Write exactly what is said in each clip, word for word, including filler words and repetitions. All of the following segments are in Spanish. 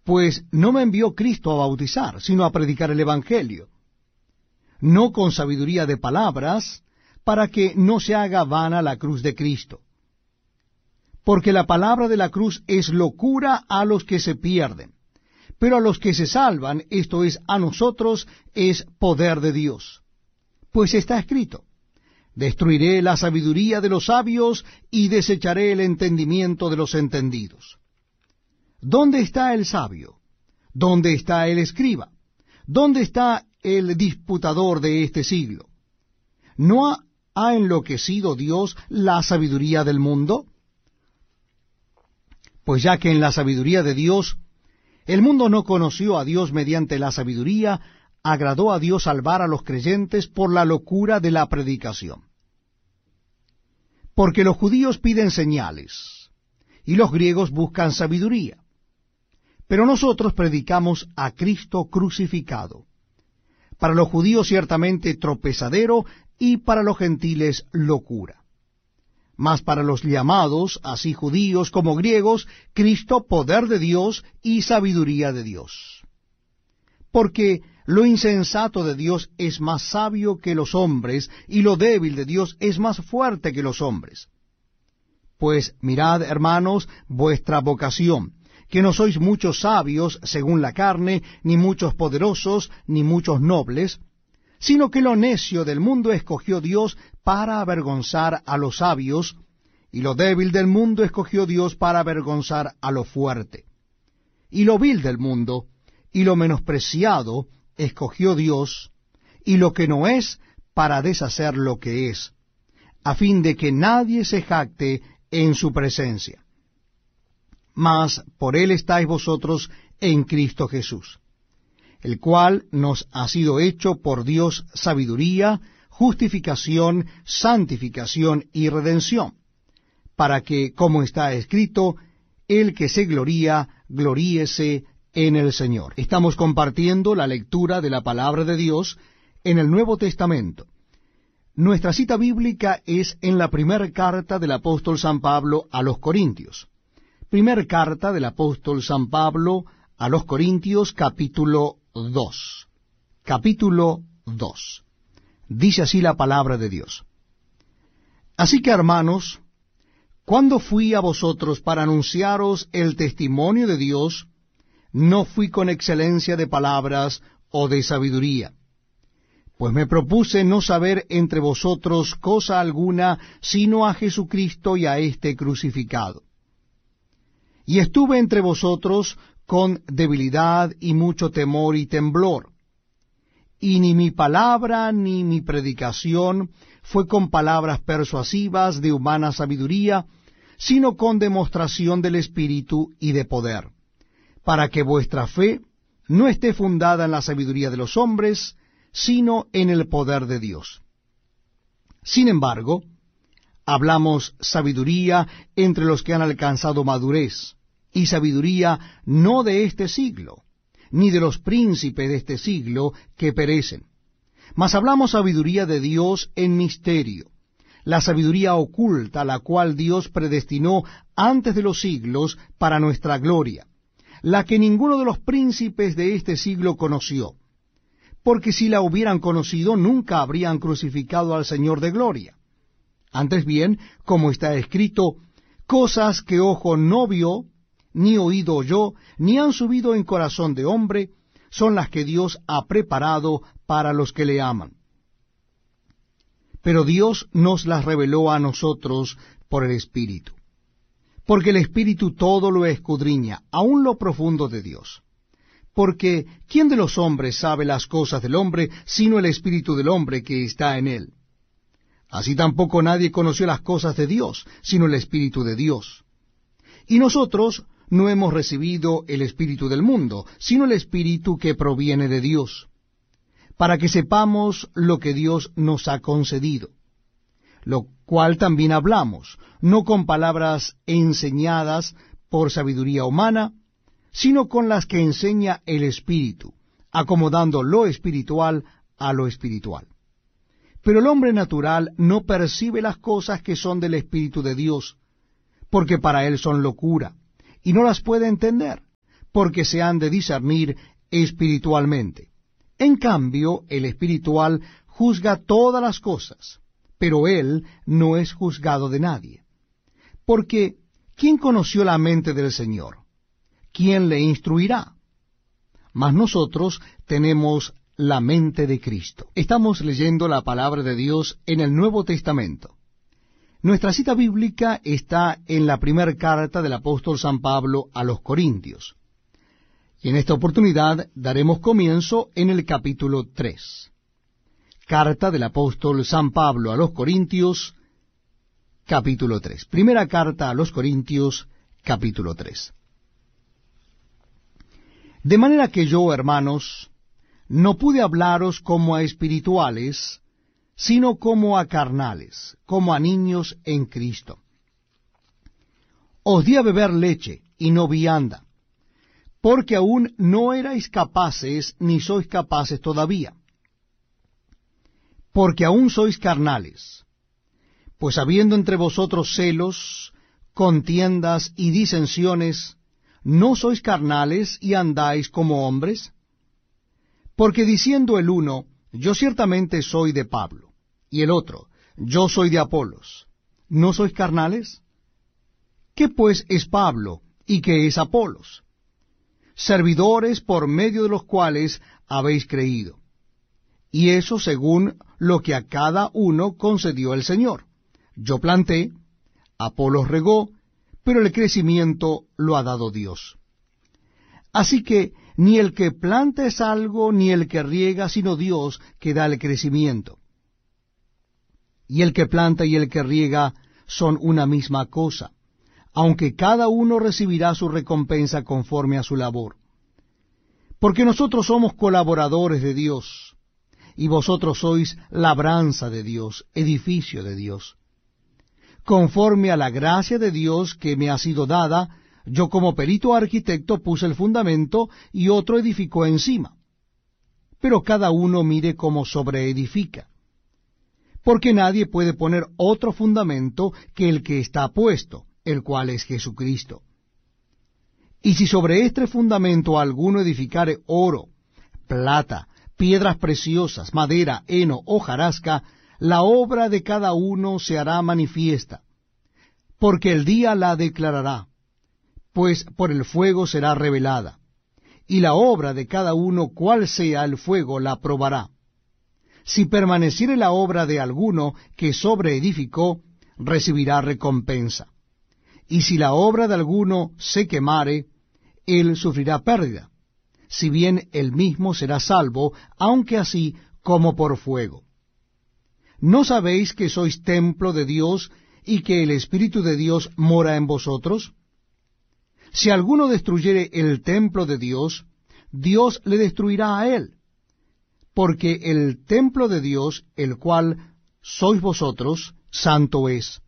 Pues no me envió Cristo a bautizar, sino a predicar el Evangelio, no con sabiduría de palabras, para que no se haga vana la cruz de Cristo. Porque la palabra de la cruz es locura a los que se pierden, pero a los que se salvan, esto es, a nosotros, es poder de Dios. Pues está escrito: destruiré la sabiduría de los sabios y desecharé el entendimiento de los entendidos. ¿Dónde está el sabio? ¿Dónde está el escriba? ¿Dónde está el disputador de este siglo? ¿No ha, ha enloquecido Dios la sabiduría del mundo? Pues ya que en la sabiduría de Dios el mundo no conoció a Dios mediante la sabiduría, agradó a Dios salvar a los creyentes por la locura de la predicación. Porque los judíos piden señales, y los griegos buscan sabiduría. Pero nosotros predicamos a Cristo crucificado, para los judíos ciertamente tropezadero, y para los gentiles locura. Mas para los llamados, así judíos como griegos, Cristo poder de Dios y sabiduría de Dios. Porque lo insensato de Dios es más sabio que los hombres, y lo débil de Dios es más fuerte que los hombres. Pues mirad, hermanos, vuestra vocación, que no sois muchos sabios según la carne, ni muchos poderosos, ni muchos nobles, sino que lo necio del mundo escogió Dios para avergonzar a los sabios, y lo débil del mundo escogió Dios para avergonzar a lo fuerte. Y lo vil del mundo, y lo menospreciado, escogió Dios, y lo que no es, para deshacer lo que es, a fin de que nadie se jacte en su presencia. Mas por él estáis vosotros en Cristo Jesús, el cual nos ha sido hecho por Dios sabiduría, justificación, santificación y redención, para que, como está escrito, el que se gloría, gloríese en el Señor. Estamos compartiendo la lectura de la palabra de Dios en el Nuevo Testamento. Nuestra cita bíblica es en la primera carta del apóstol San Pablo a los Corintios. Primera carta del apóstol San Pablo a los Corintios, capítulo dos. Capítulo dos. Dice así la palabra de Dios. Así que, hermanos, cuando fui a vosotros para anunciaros el testimonio de Dios, no fui con excelencia de palabras o de sabiduría, pues me propuse no saber entre vosotros cosa alguna, sino a Jesucristo y a éste crucificado. Y estuve entre vosotros con debilidad y mucho temor y temblor. Y ni mi palabra ni mi predicación fue con palabras persuasivas de humana sabiduría, sino con demostración del Espíritu y de poder, para que vuestra fe no esté fundada en la sabiduría de los hombres, sino en el poder de Dios. Sin embargo, hablamos sabiduría entre los que han alcanzado madurez, y sabiduría no de este siglo, ni de los príncipes de este siglo que perecen. Mas hablamos sabiduría de Dios en misterio, la sabiduría oculta, la cual Dios predestinó antes de los siglos para nuestra gloria, la que ninguno de los príncipes de este siglo conoció, porque si la hubieran conocido, nunca habrían crucificado al Señor de gloria. Antes bien, como está escrito, cosas que ojo no vio, ni oído oyó, ni han subido en corazón de hombre, son las que Dios ha preparado para los que le aman. Pero Dios nos las reveló a nosotros por el Espíritu, porque el Espíritu todo lo escudriña, aun lo profundo de Dios. Porque ¿quién de los hombres sabe las cosas del hombre, sino el Espíritu del hombre que está en él? Así tampoco nadie conoció las cosas de Dios, sino el Espíritu de Dios. Y nosotros no hemos recibido el espíritu del mundo, sino el Espíritu que proviene de Dios, para que sepamos lo que Dios nos ha concedido, lo cual también hablamos, no con palabras enseñadas por sabiduría humana, sino con las que enseña el Espíritu, acomodando lo espiritual a lo espiritual. Pero el hombre natural no percibe las cosas que son del Espíritu de Dios, porque para él son locura, y no las puede entender, porque se han de discernir espiritualmente. En cambio, el espiritual juzga todas las cosas, pero él no es juzgado de nadie. Porque, ¿quién conoció la mente del Señor? ¿Quién le instruirá? Mas nosotros tenemos la mente de Cristo. Estamos leyendo la palabra de Dios en el Nuevo Testamento. Nuestra cita bíblica está en la primera carta del apóstol San Pablo a los Corintios. Y en esta oportunidad daremos comienzo en el capítulo tres. Carta del apóstol San Pablo a los Corintios, capítulo tres. Primera carta a los Corintios, capítulo tres. De manera que yo, hermanos, no pude hablaros como a espirituales, sino como a carnales, como a niños en Cristo. Os di a beber leche, y no vianda, porque aún no erais capaces, ni sois capaces todavía. Porque aún sois carnales, pues habiendo entre vosotros celos, contiendas y disensiones, ¿no sois carnales y andáis como hombres? Porque diciendo el uno, yo ciertamente soy de Pablo, y el otro, yo soy de Apolos, ¿no sois carnales? ¿Qué pues es Pablo y qué es Apolos? Servidores por medio de los cuales habéis creído, y eso según lo que a cada uno concedió el Señor. Yo planté, Apolos regó, pero el crecimiento lo ha dado Dios. Así que ni el que planta es algo, ni el que riega, sino Dios que da el crecimiento. Y el que planta y el que riega son una misma cosa, aunque cada uno recibirá su recompensa conforme a su labor. Porque nosotros somos colaboradores de Dios, y vosotros sois labranza de Dios, edificio de Dios. Conforme a la gracia de Dios que me ha sido dada, yo como perito arquitecto puse el fundamento y otro edificó encima. Pero cada uno mire cómo sobreedifica. Porque nadie puede poner otro fundamento que el que está puesto, el cual es Jesucristo. Y si sobre este fundamento alguno edificare oro, plata, piedras preciosas, madera, heno, hojarasca, la obra de cada uno se hará manifiesta, porque el día la declarará, pues por el fuego será revelada, y la obra de cada uno, cual sea el fuego, la probará. Si permaneciere la obra de alguno que sobreedificó, recibirá recompensa. Y si la obra de alguno se quemare, él sufrirá pérdida, si bien él mismo será salvo, aunque así como por fuego. ¿No sabéis que sois templo de Dios y que el Espíritu de Dios mora en vosotros? Si alguno destruyere el templo de Dios, Dios le destruirá a él, porque el templo de Dios, el cual sois vosotros, santo es.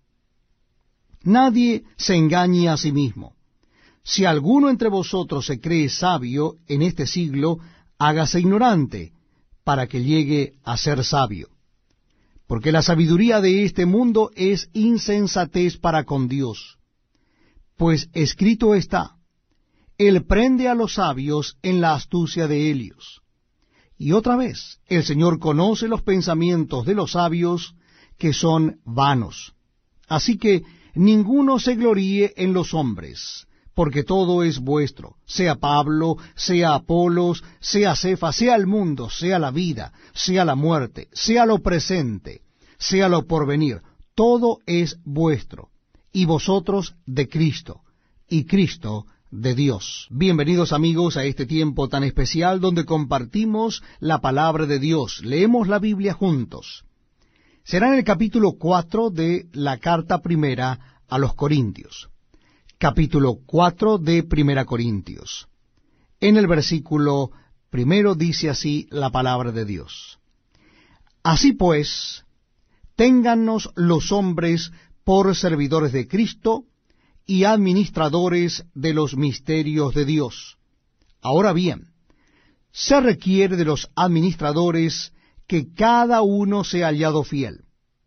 Nadie se engañe a sí mismo. Si alguno entre vosotros se cree sabio en este siglo, hágase ignorante, para que llegue a ser sabio. Porque la sabiduría de este mundo es insensatez para con Dios. Pues escrito está, Él prende a los sabios en la astucia de ellos. Y otra vez, el Señor conoce los pensamientos de los sabios, que son vanos. Así que ninguno se gloríe en los hombres, porque todo es vuestro, sea Pablo, sea Apolos, sea Cefas, sea el mundo, sea la vida, sea la muerte, sea lo presente, sea lo porvenir, todo es vuestro, y vosotros de Cristo, y Cristo de Dios. Bienvenidos amigos a este tiempo tan especial donde compartimos la palabra de Dios, leemos la Biblia juntos. Será en el capítulo cuatro de la carta primera a los Corintios. Capítulo cuatro de Primera Corintios. En el versículo primero dice así la palabra de Dios. Así pues, téngannos los hombres por servidores de Cristo y administradores de los misterios de Dios. Ahora bien, se requiere de los administradores que cada uno sea hallado fiel.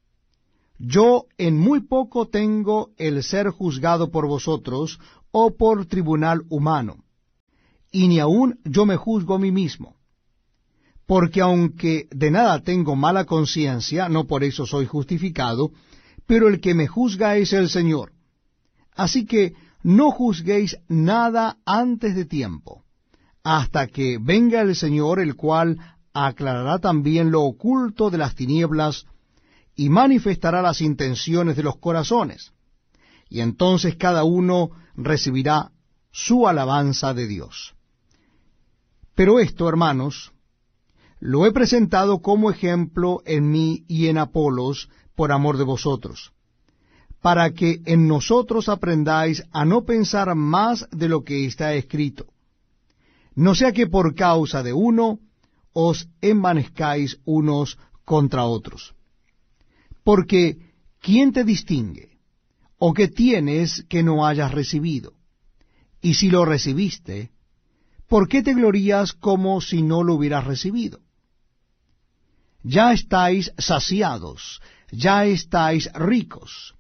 Yo en muy poco tengo el ser juzgado por vosotros o por tribunal humano, y ni aun yo me juzgo a mí mismo. Porque aunque de nada tengo mala conciencia, no por eso soy justificado, pero el que me juzga es el Señor. Así que no juzguéis nada antes de tiempo, hasta que venga el Señor, el cual aclarará también lo oculto de las tinieblas, y manifestará las intenciones de los corazones. Y entonces cada uno recibirá su alabanza de Dios. Pero esto, hermanos, lo he presentado como ejemplo en mí y en Apolos por amor de vosotros, para que en nosotros aprendáis a no pensar más de lo que está escrito, no sea que por causa de uno os envanezcáis unos contra otros. Porque, ¿quién te distingue? ¿O qué tienes que no hayas recibido? Y si lo recibiste, ¿por qué te glorías como si no lo hubieras recibido? Ya estáis saciados, ya estáis ricos.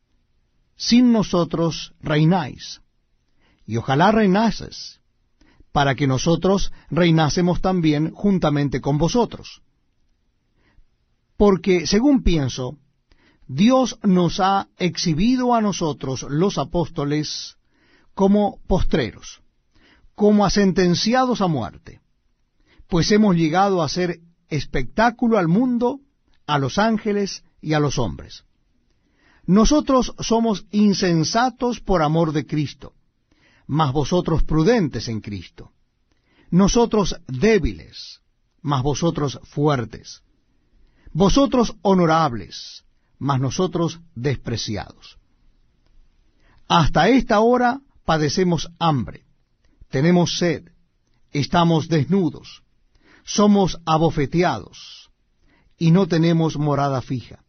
Sin nosotros reináis, y ojalá reinases, para que nosotros reinásemos también juntamente con vosotros. Porque, según pienso, Dios nos ha exhibido a nosotros, los apóstoles, como postreros, como a sentenciados a muerte, pues hemos llegado a ser espectáculo al mundo, a los ángeles y a los hombres. Nosotros somos insensatos por amor de Cristo, mas vosotros prudentes en Cristo. Nosotros débiles, mas vosotros fuertes. Vosotros honorables, mas nosotros despreciados. Hasta esta hora padecemos hambre, tenemos sed, estamos desnudos, somos abofeteados, y no tenemos morada fija.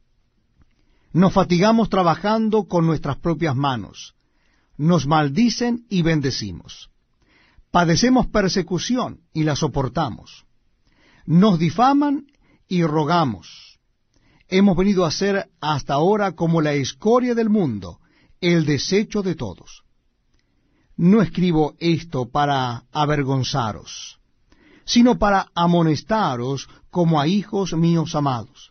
Nos fatigamos trabajando con nuestras propias manos, nos maldicen y bendecimos. Padecemos persecución y la soportamos. Nos difaman y rogamos. Hemos venido a ser hasta ahora como la escoria del mundo, el desecho de todos. No escribo esto para avergonzaros, sino para amonestaros como a hijos míos amados.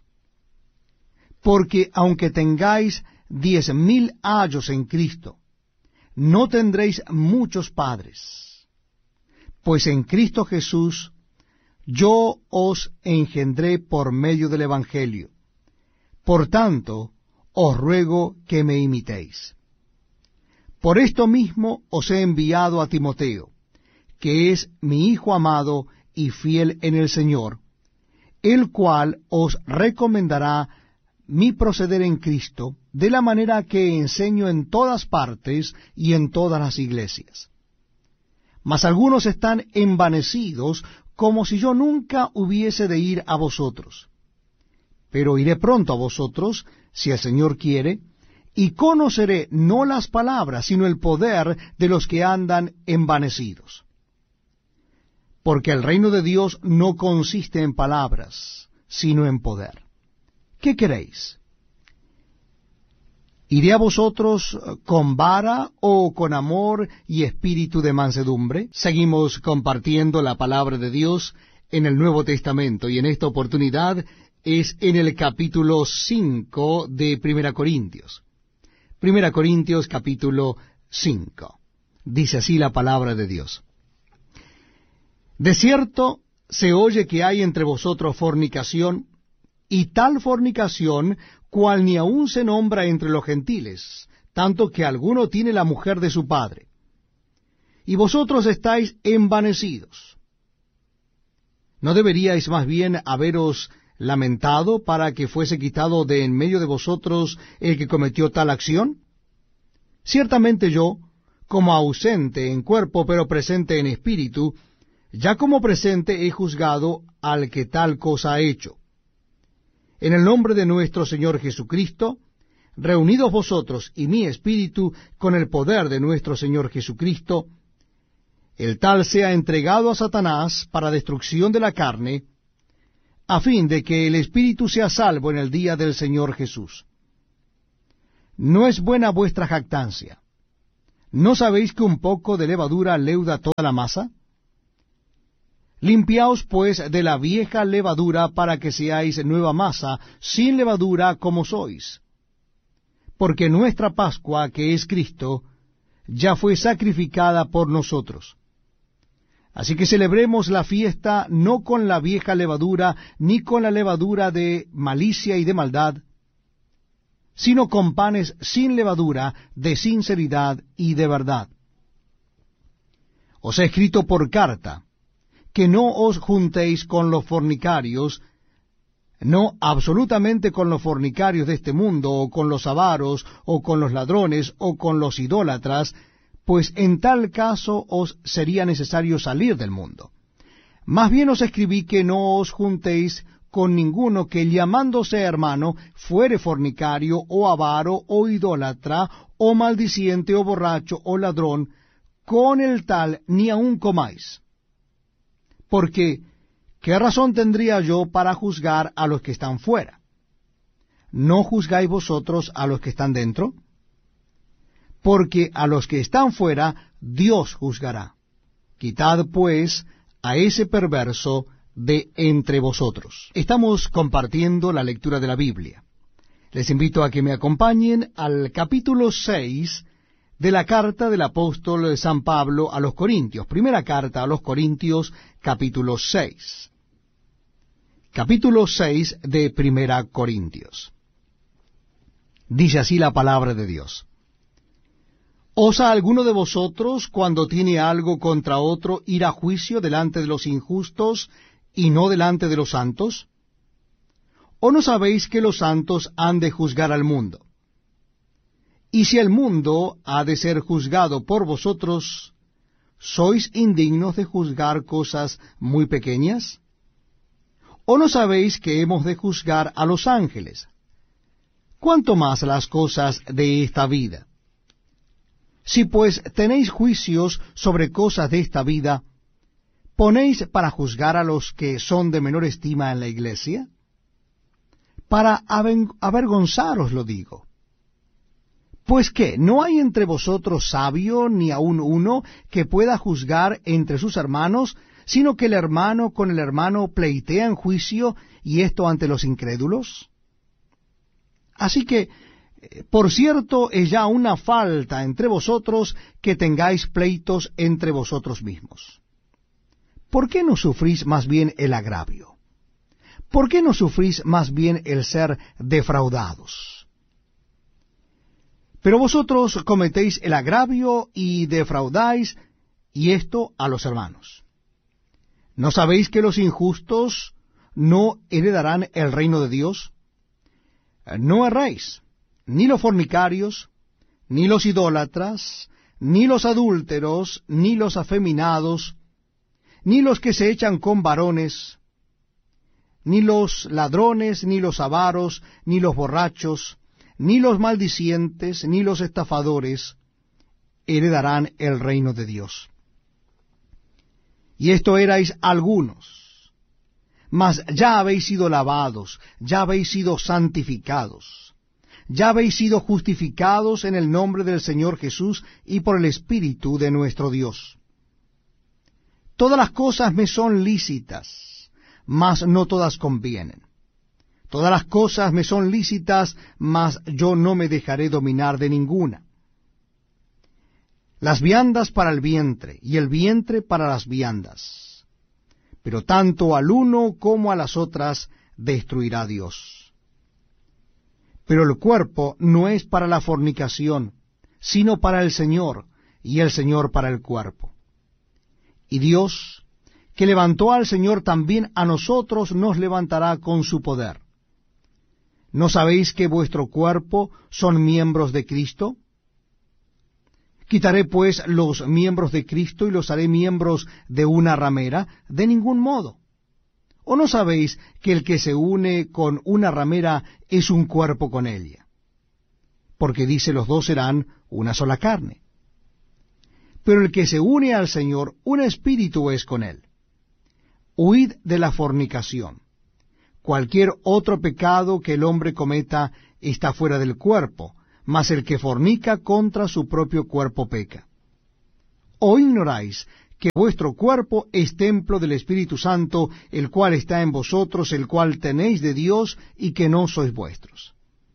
Porque aunque tengáis diez mil ayos en Cristo, no tendréis muchos padres, pues en Cristo Jesús yo os engendré por medio del Evangelio. Por tanto, os ruego que me imitéis. Por esto mismo os he enviado a Timoteo, que es mi hijo amado y fiel en el Señor, el cual os recomendará mi proceder en Cristo, de la manera que enseño en todas partes y en todas las iglesias. Mas algunos están envanecidos, como si yo nunca hubiese de ir a vosotros. Pero iré pronto a vosotros, si el Señor quiere, y conoceré no las palabras, sino el poder de los que andan envanecidos. Porque el reino de Dios no consiste en palabras, sino en poder. ¿Qué queréis? ¿Iré a vosotros con vara o con amor y espíritu de mansedumbre? Seguimos compartiendo la palabra de Dios en el Nuevo Testamento, y en esta oportunidad es en el capítulo cinco de Primera Corintios. Primera Corintios capítulo cinco. Dice así la palabra de Dios. De cierto se oye que hay entre vosotros fornicación, y tal fornicación cual ni aun se nombra entre los gentiles, tanto que alguno tiene la mujer de su padre. Y vosotros estáis envanecidos. ¿No deberíais más bien haberos lamentado para que fuese quitado de en medio de vosotros el que cometió tal acción? Ciertamente yo, como ausente en cuerpo pero presente en espíritu, ya como presente he juzgado al que tal cosa ha hecho. En el nombre de nuestro Señor Jesucristo, reunidos vosotros y mi espíritu con el poder de nuestro Señor Jesucristo, el tal sea entregado a Satanás para destrucción de la carne, a fin de que el espíritu sea salvo en el día del Señor Jesús. No es buena vuestra jactancia. ¿No sabéis que un poco de levadura leuda toda la masa? Limpiaos pues de la vieja levadura para que seáis nueva masa, sin levadura como sois. Porque nuestra Pascua, que es Cristo, ya fue sacrificada por nosotros. Así que celebremos la fiesta no con la vieja levadura, ni con la levadura de malicia y de maldad, sino con panes sin levadura, de sinceridad y de verdad. Os he escrito por carta, que no os juntéis con los fornicarios, no absolutamente con los fornicarios de este mundo, o con los avaros, o con los ladrones, o con los idólatras, pues en tal caso os sería necesario salir del mundo. Más bien os escribí que no os juntéis con ninguno que, llamándose hermano, fuere fornicario, o avaro, o idólatra, o maldiciente, o borracho, o ladrón, con el tal ni aun comáis. Porque, ¿qué razón tendría yo para juzgar a los que están fuera? ¿No juzgáis vosotros a los que están dentro? Porque a los que están fuera, Dios juzgará. Quitad, pues, a ese perverso de entre vosotros. Estamos compartiendo la lectura de la Biblia. Les invito a que me acompañen al capítulo seis de la carta del apóstol San Pablo a los Corintios. Primera carta a los Corintios, capítulo seis. Capítulo seis de Primera Corintios. Dice así la palabra de Dios. ¿Osa alguno de vosotros, cuando tiene algo contra otro, ir a juicio delante de los injustos y no delante de los santos? ¿O no sabéis que los santos han de juzgar al mundo? Y si el mundo ha de ser juzgado por vosotros, ¿sois indignos de juzgar cosas muy pequeñas? ¿O no sabéis que hemos de juzgar a los ángeles? ¿Cuánto más las cosas de esta vida? Si pues tenéis juicios sobre cosas de esta vida, ¿ponéis para juzgar a los que son de menor estima en la iglesia? Para avergonzaros lo digo. Pues qué, ¿no hay entre vosotros sabio ni aun uno que pueda juzgar entre sus hermanos, sino que el hermano con el hermano pleitea en juicio, y esto ante los incrédulos? Así que, por cierto, es ya una falta entre vosotros que tengáis pleitos entre vosotros mismos. ¿Por qué no sufrís más bien el agravio? ¿Por qué no sufrís más bien el ser defraudados? Pero vosotros cometéis el agravio y defraudáis, y esto a los hermanos. ¿No sabéis que los injustos no heredarán el reino de Dios? No erréis, ni los fornicarios, ni los idólatras, ni los adúlteros, ni los afeminados, ni los que se echan con varones, ni los ladrones, ni los avaros, ni los borrachos, ni los maldicientes, ni los estafadores, heredarán el reino de Dios. Y esto erais algunos, mas ya habéis sido lavados, ya habéis sido santificados, ya habéis sido justificados en el nombre del Señor Jesús y por el Espíritu de nuestro Dios. Todas las cosas me son lícitas, mas no todas convienen. Todas las cosas me son lícitas, mas yo no me dejaré dominar de ninguna. Las viandas para el vientre, y el vientre para las viandas. Pero tanto al uno como a las otras destruirá Dios. Pero el cuerpo no es para la fornicación, sino para el Señor, y el Señor para el cuerpo. Y Dios, que levantó al Señor, también a nosotros nos levantará con su poder. ¿No sabéis que vuestro cuerpo son miembros de Cristo? ¿Quitaré pues los miembros de Cristo y los haré miembros de una ramera? De ningún modo. ¿O no sabéis que el que se une con una ramera es un cuerpo con ella? Porque dice, los dos serán una sola carne. Pero el que se une al Señor, un espíritu es con él. Huid de la fornicación. Cualquier otro pecado que el hombre cometa está fuera del cuerpo, mas el que fornica contra su propio cuerpo peca. ¿O ignoráis que vuestro cuerpo es templo del Espíritu Santo, el cual está en vosotros, el cual tenéis de Dios, y que no sois vuestros?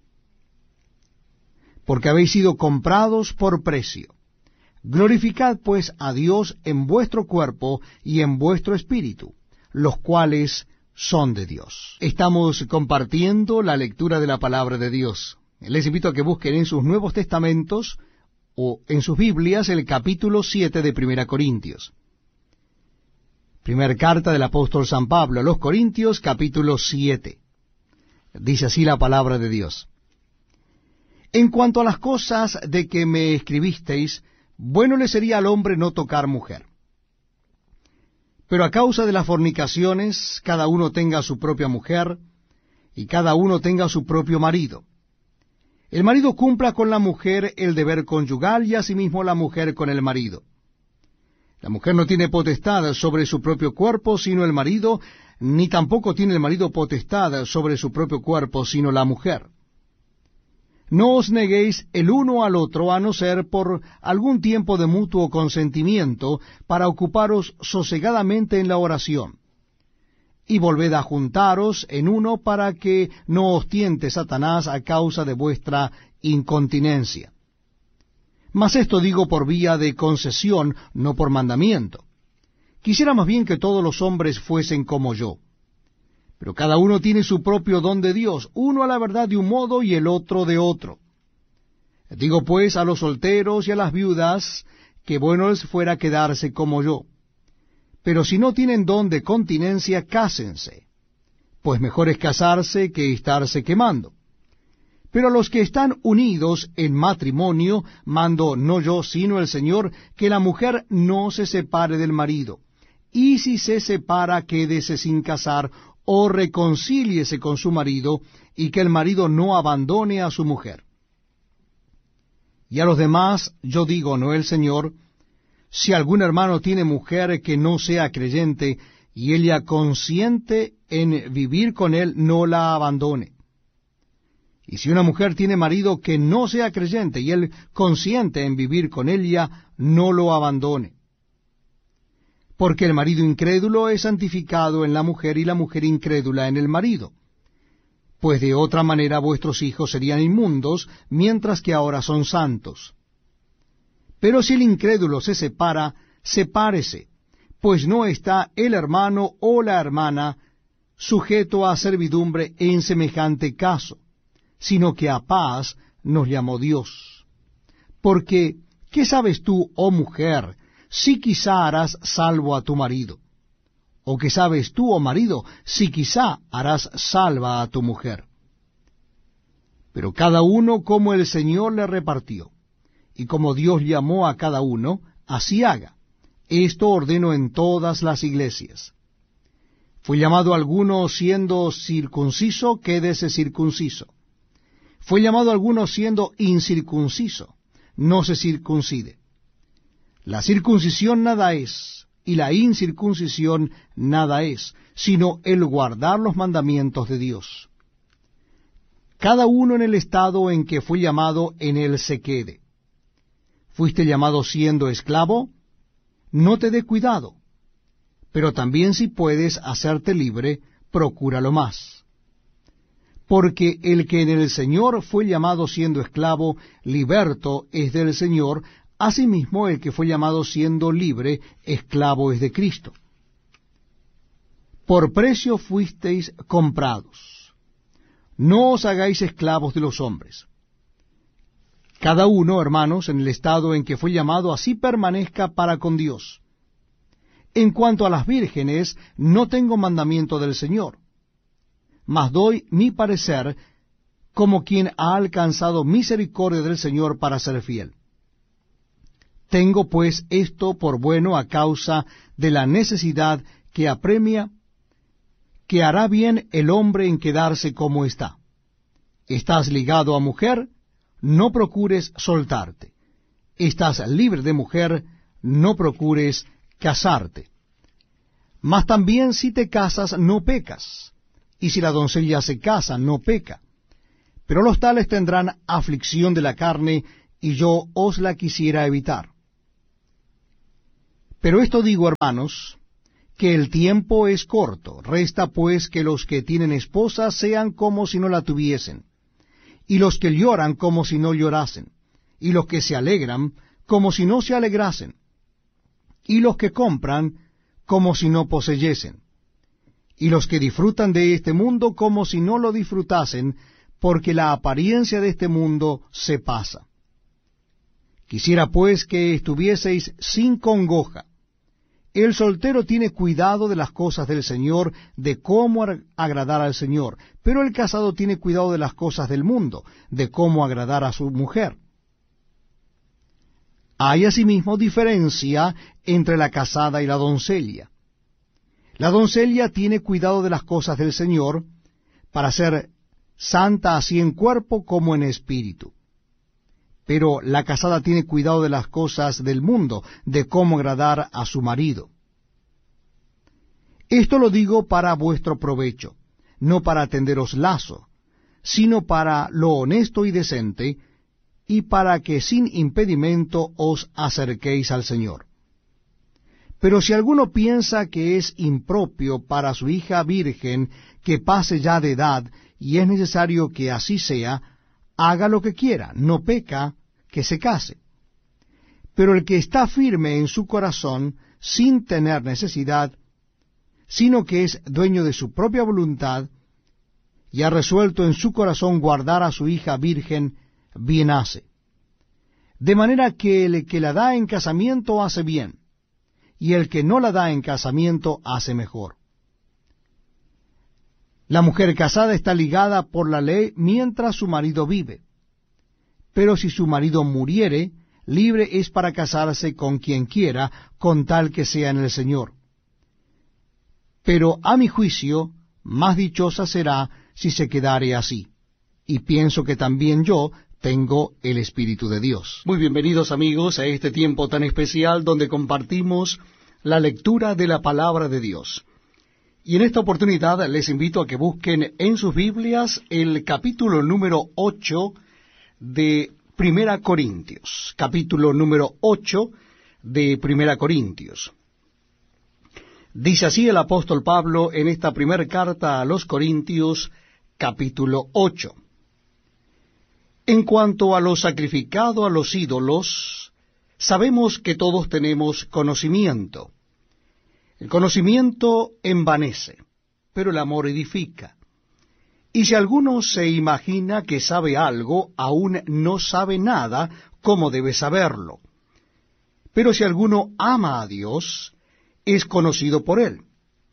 Porque habéis sido comprados por precio. Glorificad pues a Dios en vuestro cuerpo y en vuestro espíritu, los cuales son de Dios. Estamos compartiendo la lectura de la palabra de Dios. Les invito a que busquen en sus Nuevos Testamentos o en sus Biblias el capítulo siete de Primera Corintios. Primera carta del apóstol San Pablo a los Corintios, capítulo siete. Dice así la palabra de Dios. En cuanto a las cosas de que me escribisteis, bueno le sería al hombre no tocar mujer. Pero a causa de las fornicaciones, cada uno tenga su propia mujer, y cada uno tenga su propio marido. El marido cumpla con la mujer el deber conyugal, y asimismo la mujer con el marido. La mujer no tiene potestad sobre su propio cuerpo, sino el marido, ni tampoco tiene el marido potestad sobre su propio cuerpo, sino la mujer. No os neguéis el uno al otro, a no ser por algún tiempo de mutuo consentimiento, para ocuparos sosegadamente en la oración. Y volved a juntaros en uno, para que no os tiente Satanás a causa de vuestra incontinencia. Mas esto digo por vía de concesión, no por mandamiento. Quisiera más bien que todos los hombres fuesen como yo. Pero cada uno tiene su propio don de Dios, uno a la verdad de un modo y el otro de otro. Digo pues a los solteros y a las viudas, que bueno les fuera quedarse como yo. Pero si no tienen don de continencia, cásense, pues mejor es casarse que estarse quemando. Pero a los que están unidos en matrimonio, mando no yo, sino el Señor, que la mujer no se separe del marido, y si se separa, quédese sin casar, o reconcíliese con su marido, y que el marido no abandone a su mujer. Y a los demás yo digo, no el Señor, si algún hermano tiene mujer que no sea creyente, y ella consiente en vivir con él, no la abandone. Y si una mujer tiene marido que no sea creyente, y él consiente en vivir con ella, no lo abandone. Porque el marido incrédulo es santificado en la mujer, y la mujer incrédula en el marido. Pues de otra manera vuestros hijos serían inmundos, mientras que ahora son santos. Pero si el incrédulo se separa, sepárese, pues no está el hermano o la hermana sujeto a servidumbre en semejante caso, sino que a paz nos llamó Dios. Porque, ¿qué sabes tú, oh mujer, si quizá harás salvo a tu marido? ¿O qué sabes tú, oh marido, si quizá harás salva a tu mujer? Pero cada uno como el Señor le repartió, y como Dios llamó a cada uno, así haga. Esto ordeno en todas las iglesias. Fue llamado alguno siendo circunciso, quédese circunciso. Fue llamado alguno siendo incircunciso, no se circuncide. La circuncisión nada es, y la incircuncisión nada es, sino el guardar los mandamientos de Dios. Cada uno en el estado en que fue llamado, en él se quede. ¿Fuiste llamado siendo esclavo? No te dé cuidado. Pero también si puedes hacerte libre, procúralo más. Porque el que en el Señor fue llamado siendo esclavo, liberto es del Señor. Asimismo, el que fue llamado siendo libre, esclavo es de Cristo. Por precio fuisteis comprados. No os hagáis esclavos de los hombres. Cada uno, hermanos, en el estado en que fue llamado, así permanezca para con Dios. En cuanto a las vírgenes, no tengo mandamiento del Señor, mas doy mi parecer como quien ha alcanzado misericordia del Señor para ser fiel. Tengo pues esto por bueno a causa de la necesidad que apremia, que hará bien el hombre en quedarse como está. ¿Estás ligado a mujer? No procures soltarte. Estás libre de mujer, no procures casarte. Mas también si te casas, no pecas. Y si la doncella se casa, no peca. Pero los tales tendrán aflicción de la carne, y yo os la quisiera evitar. Pero esto digo, hermanos, que el tiempo es corto. Resta pues que los que tienen esposa sean como si no la tuviesen, y los que lloran como si no llorasen, y los que se alegran como si no se alegrasen, y los que compran como si no poseyesen, y los que disfrutan de este mundo como si no lo disfrutasen, porque la apariencia de este mundo se pasa. Quisiera pues que estuvieseis sin congoja. El soltero tiene cuidado de las cosas del Señor, de cómo agradar al Señor, pero el casado tiene cuidado de las cosas del mundo, de cómo agradar a su mujer. Hay asimismo diferencia entre la casada y la doncella. La doncella tiene cuidado de las cosas del Señor, para ser santa así en cuerpo como en espíritu. Pero la casada tiene cuidado de las cosas del mundo, de cómo agradar a su marido. Esto lo digo para vuestro provecho, no para tenderos lazo, sino para lo honesto y decente, y para que sin impedimento os acerquéis al Señor. Pero si alguno piensa que es impropio para su hija virgen que pase ya de edad, y es necesario que así sea, haga lo que quiera, no peca que se case. Pero el que está firme en su corazón, sin tener necesidad, sino que es dueño de su propia voluntad, y ha resuelto en su corazón guardar a su hija virgen, bien hace. De manera que el que la da en casamiento hace bien, y el que no la da en casamiento hace mejor. La mujer casada está ligada por la ley mientras su marido vive. Pero si su marido muriere, libre es para casarse con quien quiera, con tal que sea en el Señor. Pero a mi juicio, más dichosa será si se quedare así. Y pienso que también yo tengo el Espíritu de Dios. Muy bienvenidos, amigos, a este tiempo tan especial donde compartimos la lectura de la palabra de Dios. Y en esta oportunidad les invito a que busquen en sus Biblias el capítulo número ocho de Primera Corintios. Capítulo número ocho de Primera Corintios. Dice así el apóstol Pablo en esta primera carta a los Corintios, capítulo ocho. En cuanto a lo sacrificado a los ídolos, sabemos que todos tenemos conocimiento. El conocimiento envanece, pero el amor edifica. Y si alguno se imagina que sabe algo, aún no sabe nada como debe saberlo. Pero si alguno ama a Dios, es conocido por él.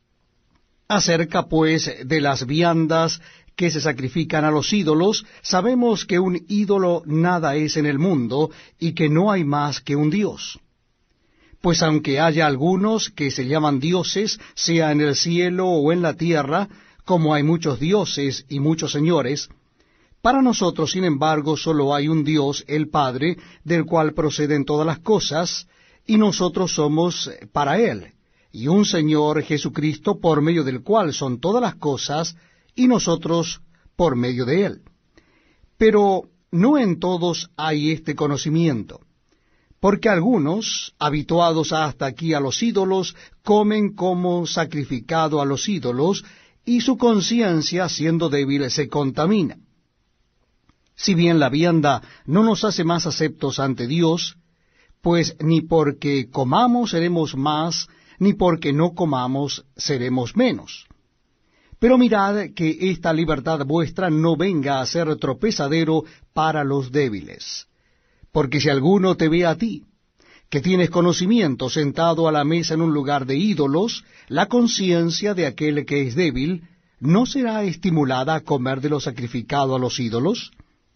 Acerca, pues, de las viandas que se sacrifican a los ídolos, sabemos que un ídolo nada es en el mundo, y que no hay más que un Dios. Pues aunque haya algunos que se llaman dioses, sea en el cielo o en la tierra, como hay muchos dioses y muchos señores, para nosotros, sin embargo, solo hay un Dios, el Padre, del cual proceden todas las cosas, y nosotros somos para Él, y un Señor Jesucristo, por medio del cual son todas las cosas, y nosotros por medio de Él. Pero no en todos hay este conocimiento, porque algunos, habituados hasta aquí a los ídolos, comen como sacrificado a los ídolos, y su conciencia, siendo débil, se contamina. Si bien la vianda no nos hace más aceptos ante Dios, pues ni porque comamos seremos más, ni porque no comamos seremos menos. Pero mirad que esta libertad vuestra no venga a ser tropezadero para los débiles. Porque si alguno te ve a ti, que tienes conocimiento sentado a la mesa en un lugar de ídolos, la conciencia de aquel que es débil, ¿no será estimulada a comer de lo sacrificado a los ídolos?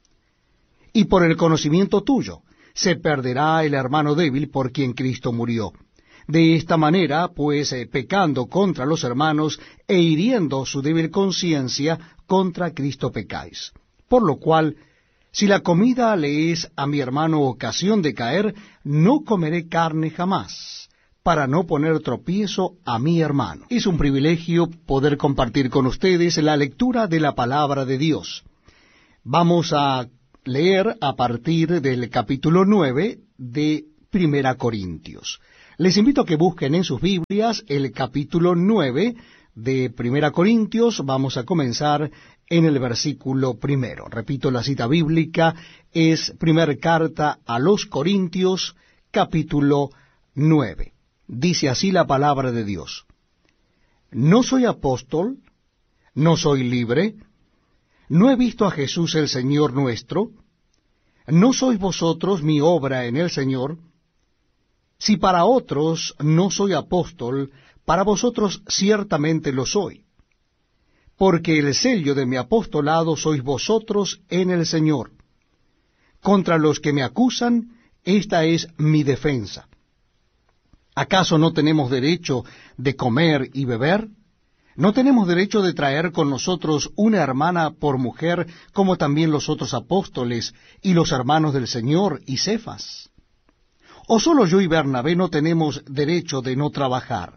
Y por el conocimiento tuyo, se perderá el hermano débil por quien Cristo murió. De esta manera, pues, eh, pecando contra los hermanos e hiriendo su débil conciencia, contra Cristo pecáis. Por lo cual, si la comida le es a mi hermano ocasión de caer, no comeré carne jamás, para no poner tropiezo a mi hermano. Es un privilegio poder compartir con ustedes la lectura de la palabra de Dios. Vamos a leer a partir del capítulo nueve de Primera Corintios. Les invito a que busquen en sus Biblias el capítulo nueve de Primera Corintios. Vamos a comenzar en el versículo primero. Repito, la cita bíblica es Primera Carta a los Corintios, capítulo nueve. Dice así la palabra de Dios: No soy apóstol, no soy libre, no he visto a Jesús el Señor nuestro, no sois vosotros mi obra en el Señor. Si para otros no soy apóstol, para vosotros ciertamente lo soy, porque el sello de mi apostolado sois vosotros en el Señor. Contra los que me acusan, esta es mi defensa. ¿Acaso no tenemos derecho de comer y beber? ¿No tenemos derecho de traer con nosotros una hermana por mujer, como también los otros apóstoles y los hermanos del Señor y Cefas? ¿O solo yo y Bernabé no tenemos derecho de no trabajar?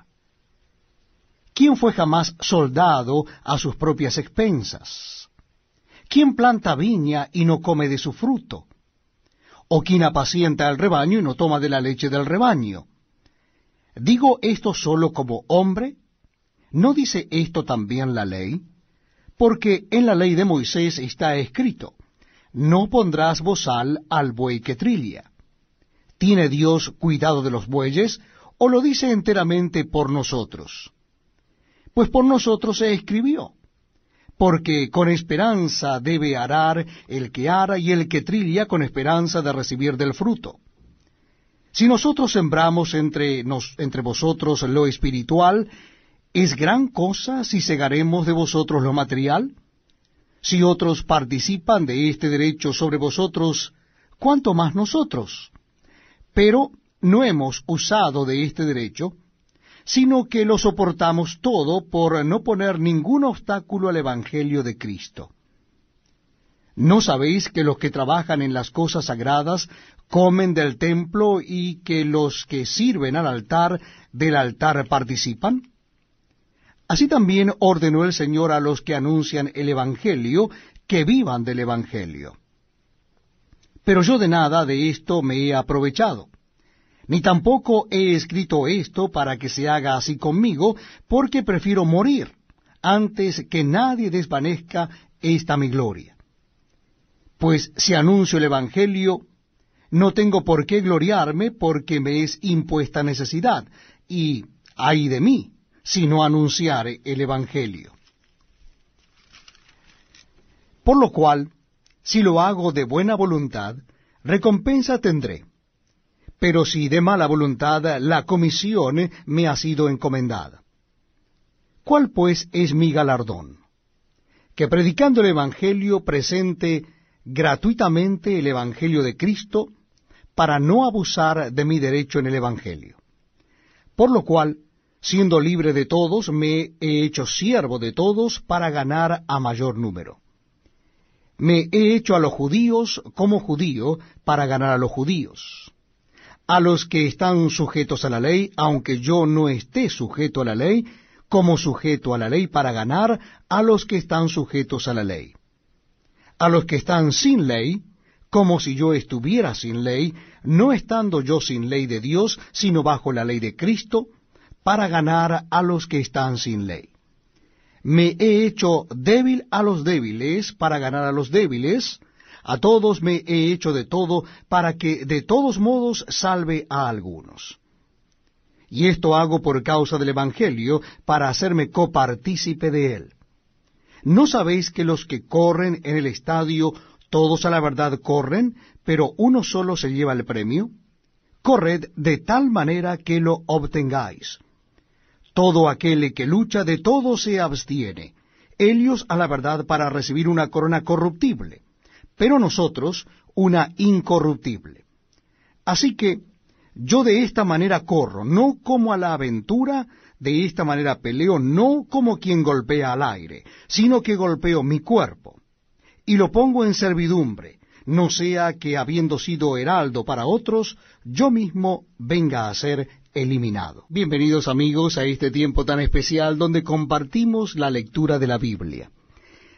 ¿Quién fue jamás soldado a sus propias expensas? ¿Quién planta viña y no come de su fruto? ¿O quién apacienta el rebaño y no toma de la leche del rebaño? ¿Digo esto solo como hombre? ¿No dice esto también la ley? Porque en la ley de Moisés está escrito: no pondrás bozal al buey que trilla. ¿Tiene Dios cuidado de los bueyes, o lo dice enteramente por nosotros? Pues por nosotros se escribió, porque con esperanza debe arar el que ara, y el que trilla con esperanza de recibir del fruto. Si nosotros sembramos entre, nos, entre vosotros lo espiritual, ¿es gran cosa si segaremos de vosotros lo material? Si otros participan de este derecho sobre vosotros, ¿cuánto más nosotros? Pero no hemos usado de este derecho, sino que lo soportamos todo por no poner ningún obstáculo al Evangelio de Cristo. ¿No sabéis que los que trabajan en las cosas sagradas comen del templo, y que los que sirven al altar del altar participan? Así también ordenó el Señor a los que anuncian el Evangelio, que vivan del Evangelio. Pero yo de nada de esto me he aprovechado, ni tampoco he escrito esto para que se haga así conmigo, porque prefiero morir antes que nadie desvanezca esta mi gloria. Pues si anuncio el Evangelio, no tengo por qué gloriarme, porque me es impuesta necesidad, y ay de mí si no anunciare el Evangelio. Por lo cual, si lo hago de buena voluntad, recompensa tendré. Pero si de mala voluntad, la comisión me ha sido encomendada. ¿Cuál pues es mi galardón? Que predicando el Evangelio presente gratuitamente el Evangelio de Cristo, para no abusar de mi derecho en el Evangelio. Por lo cual, siendo libre de todos, me he hecho siervo de todos para ganar a mayor número. Me he hecho a los judíos como judío para ganar a los judíos. A los que están sujetos a la ley, aunque yo no esté sujeto a la ley, como sujeto a la ley para ganar a los que están sujetos a la ley. A los que están sin ley, como si yo estuviera sin ley, no estando yo sin ley de Dios, sino bajo la ley de Cristo, para ganar a los que están sin ley. Me he hecho débil a los débiles, para ganar a los débiles. A todos me he hecho de todo, para que de todos modos salve a algunos. Y esto hago por causa del Evangelio, para hacerme copartícipe de él. ¿No sabéis que los que corren en el estadio, todos a la verdad corren, pero uno solo se lleva el premio? Corred de tal manera que lo obtengáis. Todo aquel que lucha de todo se abstiene, ellos a la verdad para recibir una corona corruptible, pero nosotros una incorruptible. Así que yo de esta manera corro, no como a la aventura, de esta manera peleo, no como quien golpea al aire, sino que golpeo mi cuerpo, y lo pongo en servidumbre, no sea que habiendo sido heraldo para otros, yo mismo venga a ser eliminado. Bienvenidos amigos a este tiempo tan especial donde compartimos la lectura de la Biblia.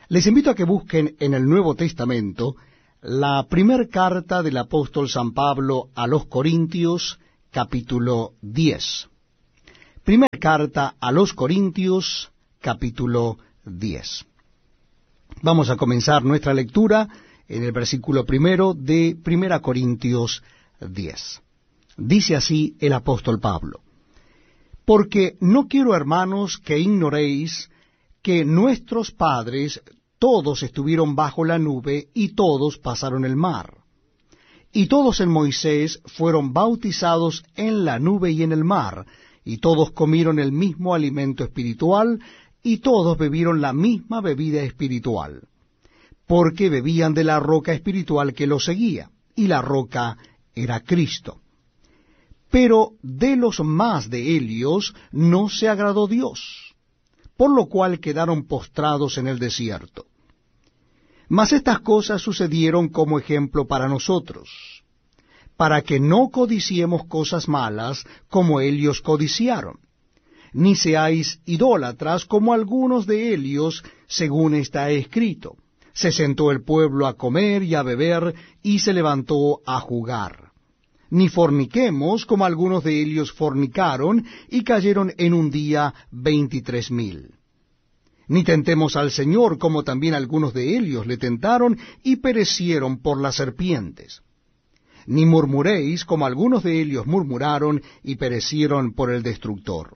Les invito a que busquen en el Nuevo Testamento la primer carta del apóstol San Pablo a los Corintios, capítulo diez. Primera carta a los Corintios, capítulo diez. Vamos a comenzar nuestra lectura en el versículo primero de Primera Corintios diez. Dice así el apóstol Pablo: Porque no quiero, hermanos, que ignoréis que nuestros padres todos estuvieron bajo la nube y todos pasaron el mar. Y todos en Moisés fueron bautizados en la nube y en el mar, y todos comieron el mismo alimento espiritual, y todos bebieron la misma bebida espiritual, porque bebían de la roca espiritual que los seguía, y la roca era Cristo. Pero de los más de ellos no se agradó Dios, por lo cual quedaron postrados en el desierto. Mas estas cosas sucedieron como ejemplo para nosotros, para que no codiciemos cosas malas como ellos codiciaron, ni seáis idólatras como algunos de ellos, según está escrito. Se sentó el pueblo a comer y a beber, y se levantó a jugar. Ni forniquemos como algunos de ellos fornicaron, y cayeron en un día veintitrés mil. Ni tentemos al Señor, como también algunos de ellos le tentaron, y perecieron por las serpientes. Ni murmuréis, como algunos de ellos murmuraron, y perecieron por el destructor.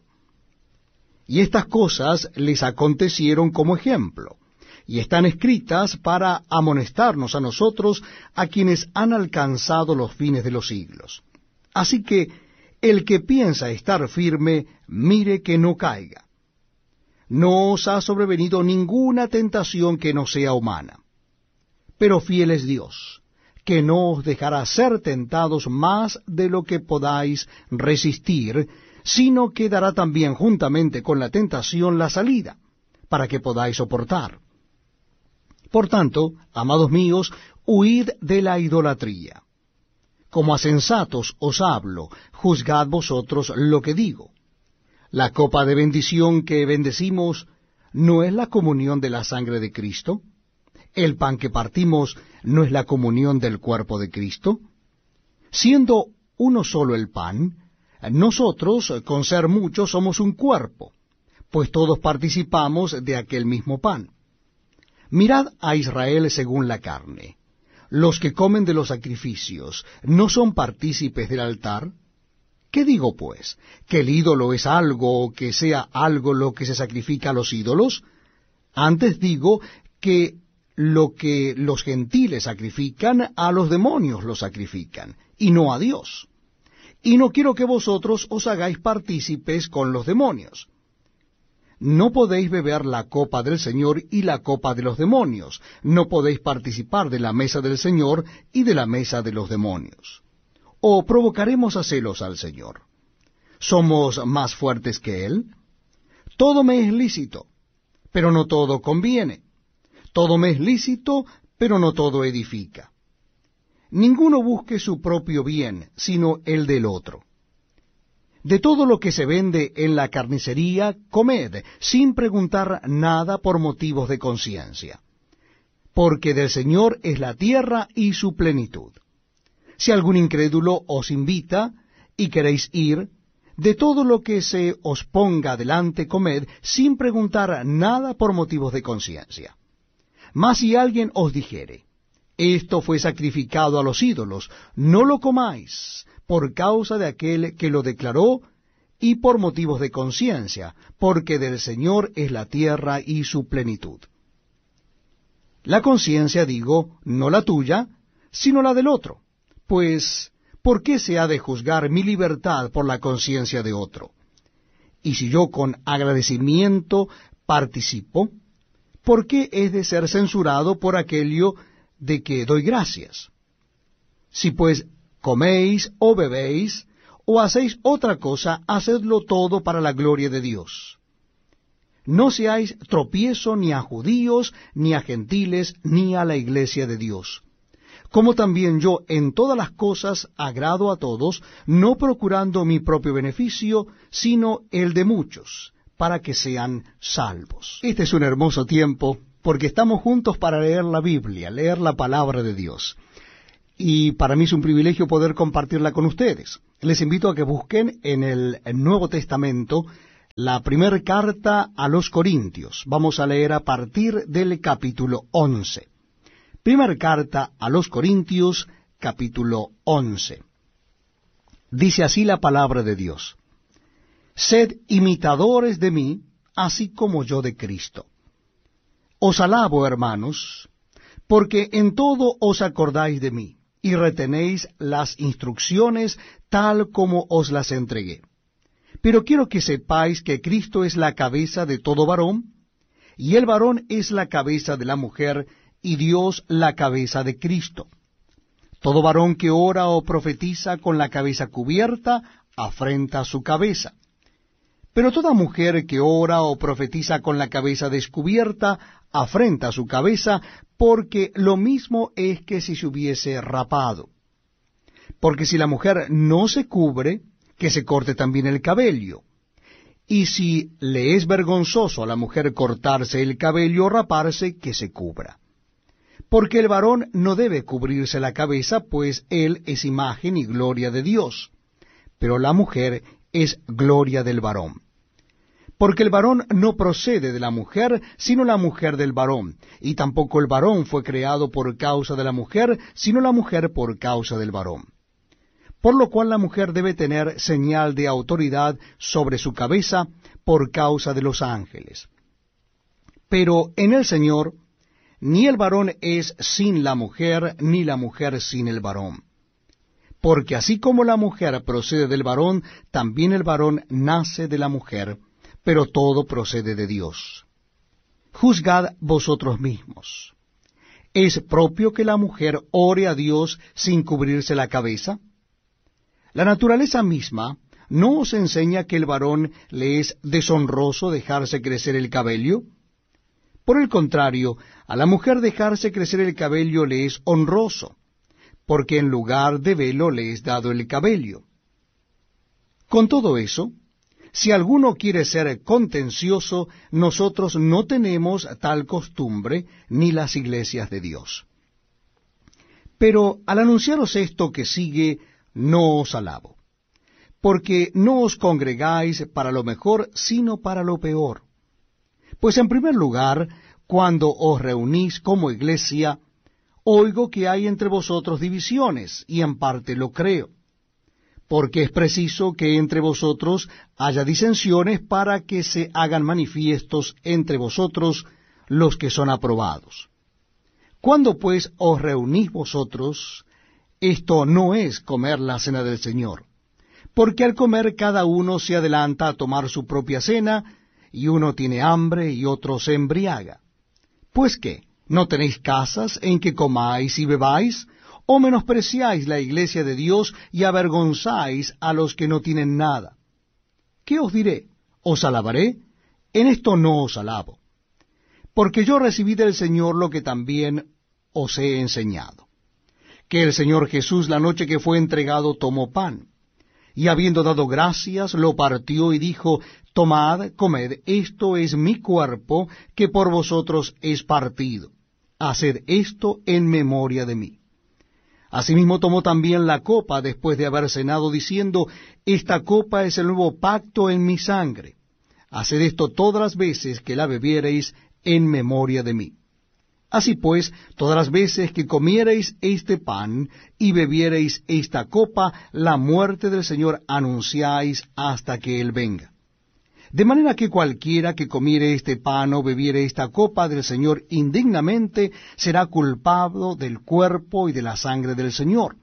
Y estas cosas les acontecieron como ejemplo, y están escritas para amonestarnos a nosotros, a quienes han alcanzado los fines de los siglos. Así que el que piensa estar firme, mire que no caiga. No os ha sobrevenido ninguna tentación que no sea humana. Pero fiel es Dios, que no os dejará ser tentados más de lo que podáis resistir, sino que dará también juntamente con la tentación la salida, para que podáis soportar. Por tanto, amados míos, huid de la idolatría. Como a sensatos os hablo, juzgad vosotros lo que digo. La copa de bendición que bendecimos, ¿no es la comunión de la sangre de Cristo? ¿El pan que partimos no es la comunión del cuerpo de Cristo? Siendo uno solo el pan, nosotros, con ser muchos, somos un cuerpo, pues todos participamos de aquel mismo pan. Mirad a Israel según la carne. Los que comen de los sacrificios, ¿no son partícipes del altar? ¿Qué digo, pues? ¿Que el ídolo es algo, o que sea algo lo que se sacrifica a los ídolos? Antes digo que lo que los gentiles sacrifican, a los demonios lo sacrifican, y no a Dios. Y no quiero que vosotros os hagáis partícipes con los demonios. No podéis beber la copa del Señor y la copa de los demonios. No podéis participar de la mesa del Señor y de la mesa de los demonios. ¿O provocaremos a celos al Señor? ¿Somos más fuertes que Él? Todo me es lícito, pero no todo conviene. Todo me es lícito, pero no todo edifica. Ninguno busque su propio bien, sino el del otro. De todo lo que se vende en la carnicería, comed, sin preguntar nada por motivos de conciencia. Porque del Señor es la tierra y su plenitud. Si algún incrédulo os invita y queréis ir, de todo lo que se os ponga delante comed, sin preguntar nada por motivos de conciencia. Mas si alguien os dijere, esto fue sacrificado a los ídolos, no lo comáis, por causa de aquel que lo declaró, y por motivos de conciencia, porque del Señor es la tierra y su plenitud. La conciencia, digo, no la tuya, sino la del otro. Pues, ¿por qué se ha de juzgar mi libertad por la conciencia de otro? Y si yo con agradecimiento participo, ¿por qué es de ser censurado por aquello de que doy gracias? Si pues coméis o bebéis, o hacéis otra cosa, hacedlo todo para la gloria de Dios. No seáis tropiezo ni a judíos, ni a gentiles, ni a la iglesia de Dios. Como también yo en todas las cosas agrado a todos, no procurando mi propio beneficio, sino el de muchos, para que sean salvos. Este es un hermoso tiempo porque estamos juntos para leer la Biblia, leer la palabra de Dios. Y para mí es un privilegio poder compartirla con ustedes. Les invito a que busquen en el Nuevo Testamento la primera carta a los Corintios. Vamos a leer a partir del capítulo once. Primera carta a los Corintios, capítulo once. Dice así la palabra de Dios: Sed imitadores de mí, así como yo de Cristo. Os alabo, hermanos, porque en todo os acordáis de mí, y retenéis las instrucciones tal como os las entregué. Pero quiero que sepáis que Cristo es la cabeza de todo varón, y el varón es la cabeza de la mujer, y Dios la cabeza de Cristo. Todo varón que ora o profetiza con la cabeza cubierta, afrenta su cabeza. Pero toda mujer que ora o profetiza con la cabeza descubierta, afrenta su cabeza, porque lo mismo es que si se hubiese rapado. Porque si la mujer no se cubre, que se corte también el cabello. Y si le es vergonzoso a la mujer cortarse el cabello o raparse, que se cubra. Porque el varón no debe cubrirse la cabeza, pues él es imagen y gloria de Dios, pero la mujer es gloria del varón. Porque el varón no procede de la mujer, sino la mujer del varón, y tampoco el varón fue creado por causa de la mujer, sino la mujer por causa del varón. Por lo cual la mujer debe tener señal de autoridad sobre su cabeza por causa de los ángeles. Pero en el Señor, ni el varón es sin la mujer, ni la mujer sin el varón. Porque así como la mujer procede del varón, también el varón nace de la mujer, pero todo procede de Dios. Juzgad vosotros mismos. ¿Es propio que la mujer ore a Dios sin cubrirse la cabeza? La naturaleza misma ¿no os enseña que el varón le es deshonroso dejarse crecer el cabello? Por el contrario, a la mujer dejarse crecer el cabello le es honroso, porque en lugar de velo le es dado el cabello. Con todo eso, si alguno quiere ser contencioso, nosotros no tenemos tal costumbre, ni las iglesias de Dios. Pero al anunciaros esto que sigue, no os alabo, porque no os congregáis para lo mejor, sino para lo peor. Pues en primer lugar, cuando os reunís como iglesia, oigo que hay entre vosotros divisiones, y en parte lo creo, porque es preciso que entre vosotros haya disensiones para que se hagan manifiestos entre vosotros los que son aprobados. Cuando pues os reunís vosotros, esto no es comer la cena del Señor, porque al comer cada uno se adelanta a tomar su propia cena, y uno tiene hambre y otro se embriaga. ¿Pues qué? ¿No tenéis casas en que comáis y bebáis? ¿O menospreciáis la iglesia de Dios y avergonzáis a los que no tienen nada? ¿Qué os diré? ¿Os alabaré? En esto no os alabo. Porque yo recibí del Señor lo que también os he enseñado. Que el Señor Jesús, la noche que fue entregado, tomó pan, y habiendo dado gracias, lo partió y dijo: Tomad, comed, esto es mi cuerpo, que por vosotros es partido. Haced esto en memoria de mí. Asimismo tomó también la copa después de haber cenado, diciendo: Esta copa es el nuevo pacto en mi sangre. Haced esto todas las veces que la bebiereis en memoria de mí. Así pues, todas las veces que comiereis este pan y bebiereis esta copa, la muerte del Señor anunciáis hasta que Él venga. De manera que cualquiera que comiere este pan o bebiere esta copa del Señor indignamente, será culpado del cuerpo y de la sangre del Señor.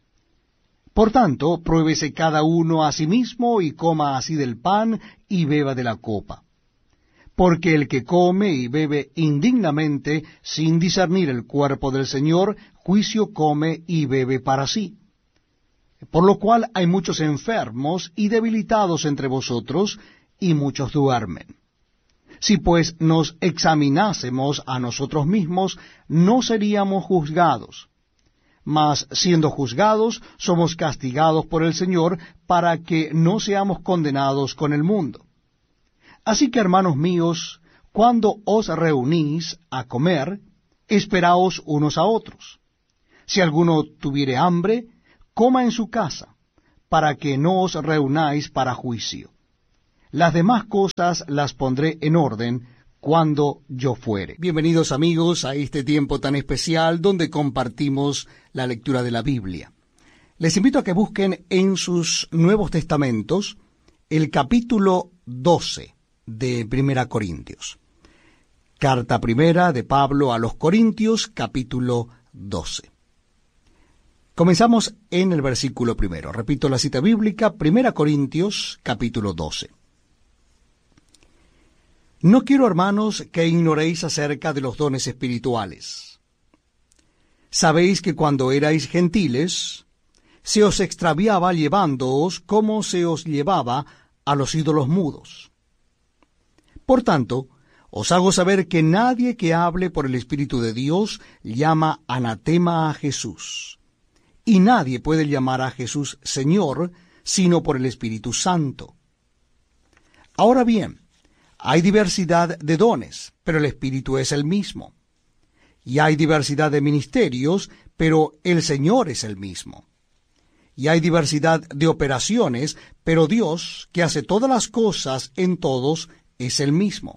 Por tanto, pruébese cada uno a sí mismo, y coma así del pan, y beba de la copa. Porque el que come y bebe indignamente, sin discernir el cuerpo del Señor, juicio come y bebe para sí. Por lo cual hay muchos enfermos y debilitados entre vosotros, y muchos duermen. Si pues nos examinásemos a nosotros mismos, no seríamos juzgados. Mas siendo juzgados, somos castigados por el Señor, para que no seamos condenados con el mundo. Así que, hermanos míos, cuando os reunís a comer, esperaos unos a otros. Si alguno tuviere hambre, coma en su casa, para que no os reunáis para juicio. Las demás cosas las pondré en orden cuando yo fuere. Bienvenidos amigos a este tiempo tan especial donde compartimos la lectura de la Biblia. Les invito a que busquen en sus Nuevos Testamentos el capítulo doce de Primera Corintios. Carta primera de Pablo a los Corintios, capítulo doce. Comenzamos en el versículo primero. Repito la cita bíblica, Primera Corintios, capítulo doce. No quiero, hermanos, que ignoréis acerca de los dones espirituales. Sabéis que cuando erais gentiles, se os extraviaba llevándoos como se os llevaba a los ídolos mudos. Por tanto, os hago saber que nadie que hable por el Espíritu de Dios llama anatema a Jesús. Y nadie puede llamar a Jesús Señor, sino por el Espíritu Santo. Ahora bien, hay diversidad de dones, pero el Espíritu es el mismo. Y hay diversidad de ministerios, pero el Señor es el mismo. Y hay diversidad de operaciones, pero Dios, que hace todas las cosas en todos, es el mismo.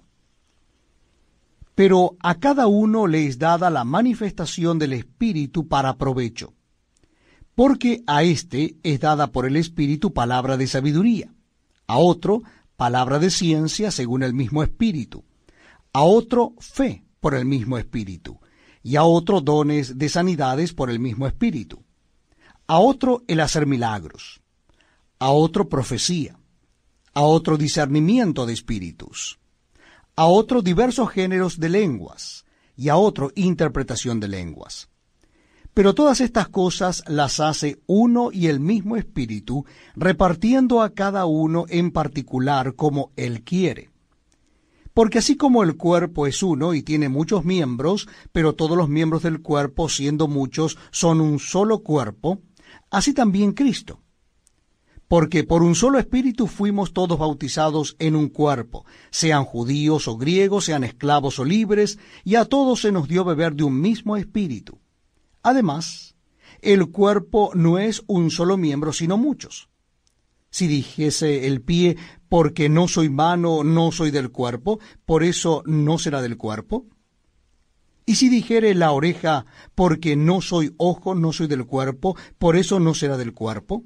Pero a cada uno le es dada la manifestación del Espíritu para provecho. Porque a éste es dada por el Espíritu palabra de sabiduría, a otro palabra de ciencia según el mismo Espíritu, a otro fe por el mismo Espíritu, y a otro dones de sanidades por el mismo Espíritu, a otro el hacer milagros, a otro profecía, a otro discernimiento de espíritus, a otro diversos géneros de lenguas, y a otro interpretación de lenguas. Pero todas estas cosas las hace uno y el mismo Espíritu, repartiendo a cada uno en particular como Él quiere. Porque así como el cuerpo es uno y tiene muchos miembros, pero todos los miembros del cuerpo, siendo muchos, son un solo cuerpo, así también Cristo. Porque por un solo Espíritu fuimos todos bautizados en un cuerpo, sean judíos o griegos, sean esclavos o libres, y a todos se nos dio beber de un mismo Espíritu. Además, el cuerpo no es un solo miembro, sino muchos. Si dijese el pie, porque no soy mano, no soy del cuerpo, por eso no será del cuerpo. Y si dijere la oreja, porque no soy ojo, no soy del cuerpo, por eso no será del cuerpo.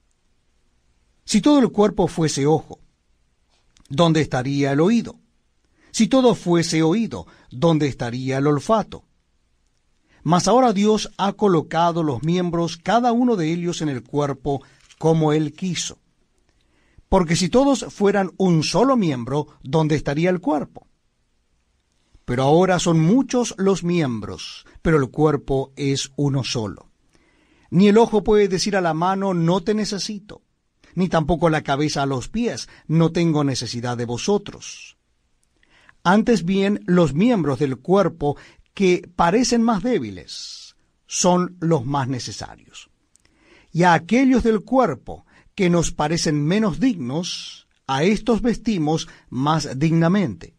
Si todo el cuerpo fuese ojo, ¿dónde estaría el oído? Si todo fuese oído, ¿dónde estaría el olfato? Mas ahora Dios ha colocado los miembros, cada uno de ellos, en el cuerpo como Él quiso. Porque si todos fueran un solo miembro, ¿dónde estaría el cuerpo? Pero ahora son muchos los miembros, pero el cuerpo es uno solo. Ni el ojo puede decir a la mano, no te necesito, ni tampoco la cabeza a los pies, no tengo necesidad de vosotros. Antes bien, los miembros del cuerpo que parecen más débiles son los más necesarios. Y a aquellos del cuerpo que nos parecen menos dignos, a estos vestimos más dignamente.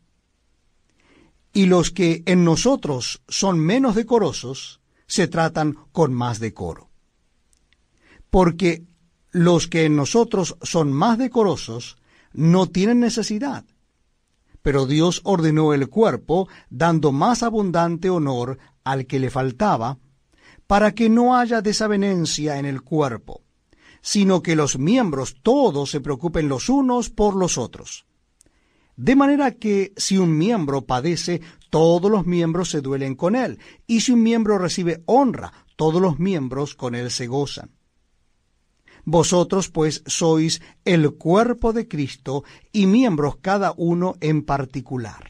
Y los que en nosotros son menos decorosos, se tratan con más decoro. Porque los que en nosotros son más decorosos no tienen necesidad, pero Dios ordenó el cuerpo, dando más abundante honor al que le faltaba, para que no haya desavenencia en el cuerpo, sino que los miembros todos se preocupen los unos por los otros. De manera que si un miembro padece, todos los miembros se duelen con él, y si un miembro recibe honra, todos los miembros con él se gozan. Vosotros, pues, sois el cuerpo de Cristo, y miembros cada uno en particular.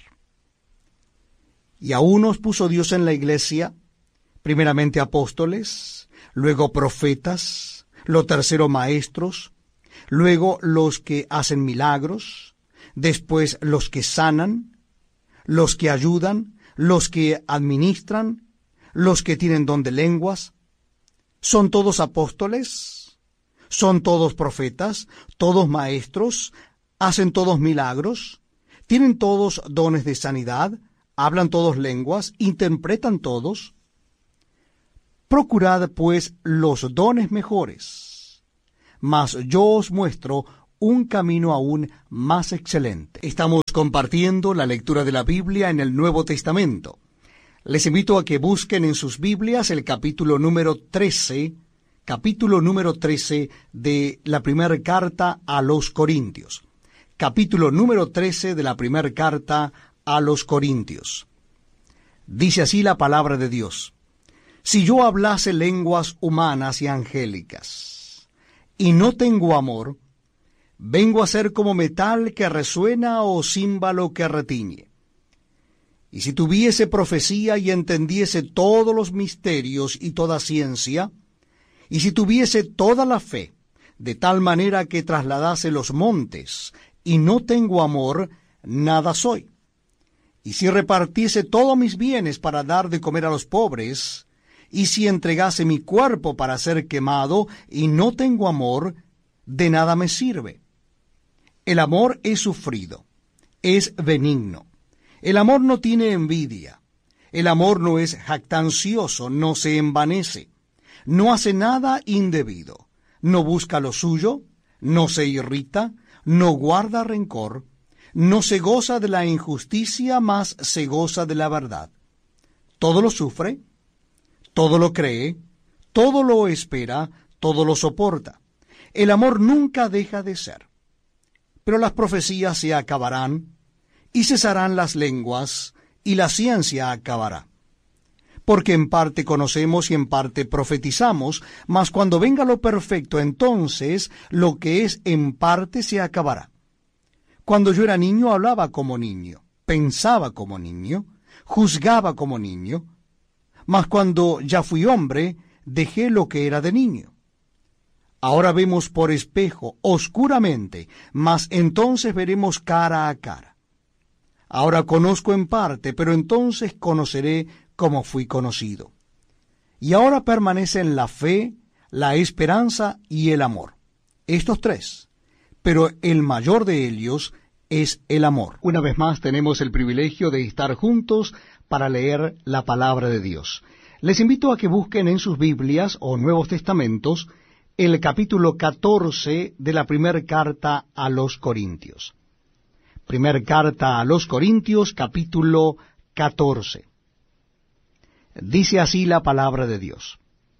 Y a unos puso Dios en la iglesia, primeramente apóstoles, luego profetas, lo tercero maestros, luego los que hacen milagros, después los que sanan, los que ayudan, los que administran, los que tienen don de lenguas. ¿Son todos apóstoles? ¿Son todos profetas? ¿Todos maestros? ¿Hacen todos milagros? ¿Tienen todos dones de sanidad? ¿Hablan todos lenguas? ¿Interpretan todos? Procurad, pues, los dones mejores, mas yo os muestro un camino aún más excelente. Estamos compartiendo la lectura de la Biblia en el Nuevo Testamento. Les invito a que busquen en sus Biblias el capítulo número trece, capítulo número trece de la primera carta a los Corintios. Capítulo número trece de la primera carta a los Corintios. Dice así la palabra de Dios: Si yo hablase lenguas humanas y angélicas, y no tengo amor, vengo a ser como metal que resuena o címbalo que retiñe. Y si tuviese profecía y entendiese todos los misterios y toda ciencia, y si tuviese toda la fe, de tal manera que trasladase los montes, y no tengo amor, nada soy. Y si repartiese todos mis bienes para dar de comer a los pobres, y si entregase mi cuerpo para ser quemado, y no tengo amor, de nada me sirve. El amor es sufrido, es benigno. El amor no tiene envidia. El amor no es jactancioso, no se envanece. No hace nada indebido. No busca lo suyo, no se irrita, no guarda rencor, no se goza de la injusticia, mas se goza de la verdad. Todo lo sufre, todo lo cree, todo lo espera, todo lo soporta. El amor nunca deja de ser. Pero las profecías se acabarán, y cesarán las lenguas, y la ciencia acabará. Porque en parte conocemos y en parte profetizamos, mas cuando venga lo perfecto, entonces lo que es en parte se acabará. Cuando yo era niño hablaba como niño, pensaba como niño, juzgaba como niño, mas cuando ya fui hombre, dejé lo que era de niño. Ahora vemos por espejo, oscuramente, mas entonces veremos cara a cara. Ahora conozco en parte, pero entonces conoceré como fui conocido. Y ahora permanecen la fe, la esperanza y el amor. Estos tres, pero el mayor de ellos es el amor. Una vez más tenemos el privilegio de estar juntos para leer la palabra de Dios. Les invito a que busquen en sus Biblias o Nuevos Testamentos el capítulo catorce de la primera carta a los Corintios. Primer carta a los Corintios, capítulo catorce. Dice así la palabra de Dios: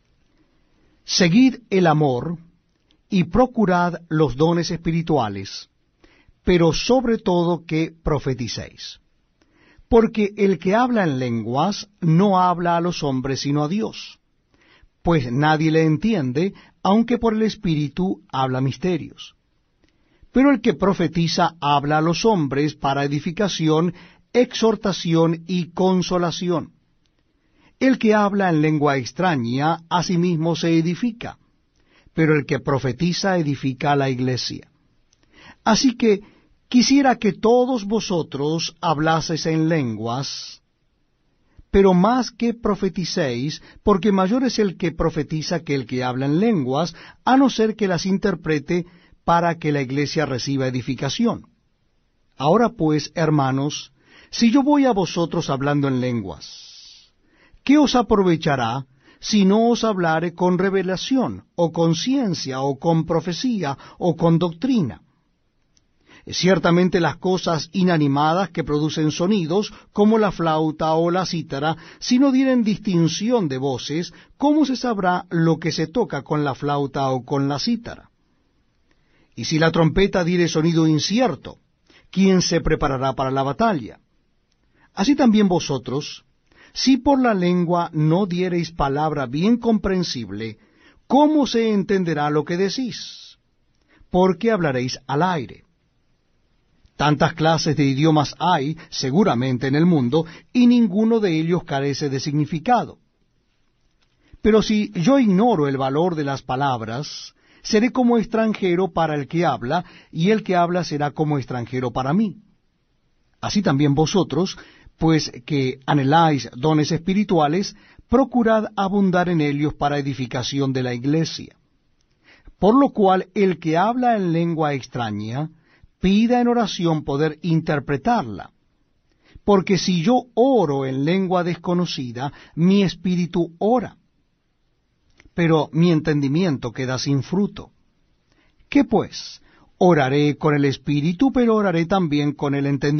Seguid el amor y procurad los dones espirituales, pero sobre todo que profeticéis. Porque el que habla en lenguas no habla a los hombres sino a Dios, pues nadie le entiende, aunque por el Espíritu habla misterios. Pero el que profetiza habla a los hombres para edificación, exhortación y consolación. El que habla en lengua extraña a sí mismo se edifica, pero el que profetiza edifica a la iglesia. Así que quisiera que todos vosotros hablaseis en lenguas, pero más que profeticéis, porque mayor es el que profetiza que el que habla en lenguas, a no ser que las interprete para que la iglesia reciba edificación. Ahora pues, hermanos, si yo voy a vosotros hablando en lenguas, ¿qué os aprovechará si no os hablare con revelación, o con ciencia, o con profecía, o con doctrina? Ciertamente las cosas inanimadas que producen sonidos, como la flauta o la cítara, si no dieren distinción de voces, ¿cómo se sabrá lo que se toca con la flauta o con la cítara? Y si la trompeta diere sonido incierto, ¿quién se preparará para la batalla? Así también vosotros, si por la lengua no diereis palabra bien comprensible, ¿cómo se entenderá lo que decís? Porque hablaréis al aire. Tantas clases de idiomas hay, seguramente, en el mundo, y ninguno de ellos carece de significado. Pero si yo ignoro el valor de las palabras, seré como extranjero para el que habla, y el que habla será como extranjero para mí. Así también vosotros, pues que anheláis dones espirituales, procurad abundar en ellos para edificación de la iglesia. Por lo cual el que habla en lengua extraña, pida en oración poder interpretarla. Porque si yo oro en lengua desconocida, mi espíritu ora, pero mi entendimiento queda sin fruto. ¿Qué pues? Oraré con el espíritu, pero oraré también con el entendimiento.